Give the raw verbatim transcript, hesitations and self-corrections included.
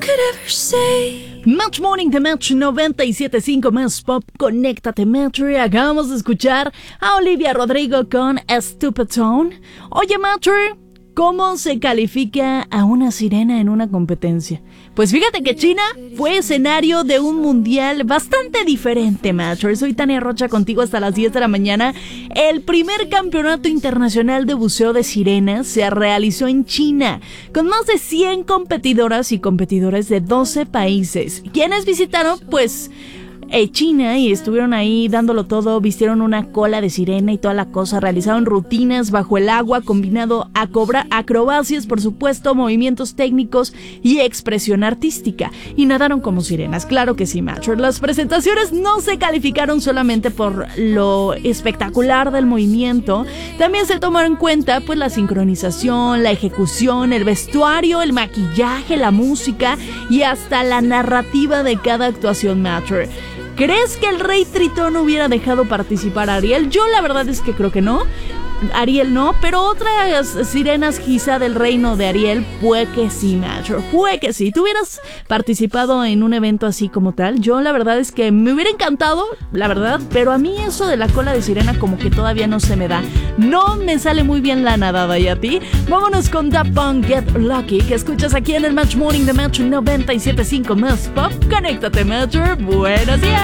could ever say. Match Morning de Match noventa y siete punto cinco más Pop, conéctate Matthew. Acabamos de escuchar a Olivia Rodrigo con Stupid Tone. Oye Matthew, ¿cómo se califica a una sirena en una competencia? Pues fíjate que China fue escenario de un mundial bastante diferente, Matthew. Soy Tania Rocha contigo hasta las diez de la mañana. El primer campeonato internacional de buceo de sirenas se realizó en China, con más de cien competidoras y competidores de doce países. ¿Quiénes visitaron? Pues Eh, China, y estuvieron ahí dándolo todo, vistieron una cola de sirena y toda la cosa, realizaron rutinas bajo el agua, combinado a cobra, acrobacias, por supuesto, movimientos técnicos y expresión artística, y nadaron como sirenas, claro que sí, Matcher. Las presentaciones no se calificaron solamente por lo espectacular del movimiento, también se tomaron en cuenta pues la sincronización, la ejecución, el vestuario, el maquillaje, la música y hasta la narrativa de cada actuación, Matcher. ¿Crees que el rey Tritón hubiera dejado participar a Ariel? Yo la verdad es que creo que no. Ariel no, pero otras sirenas quizá del reino de Ariel, fue que sí, Matcher, fue que sí. ¿Tú hubieras participado en un evento así como tal? Yo la verdad es que me hubiera encantado, la verdad, pero a mí eso de la cola de sirena como que todavía no se me da. No me sale muy bien la nadada. ¿Y a ti? Vámonos con Daft Punk, Get Lucky, que escuchas aquí en el Match Morning de Match noventa y siete punto cinco más Pop. Conéctate, Matcher. Buenos días.